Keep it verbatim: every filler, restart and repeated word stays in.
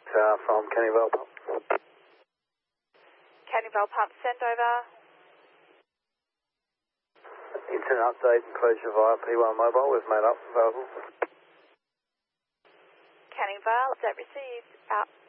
uh, from Canning Vale Pump. Canning Vale Pump, send over. Incident update and closure via P one mobile. We've made up available. Canning Vale, update received. Out.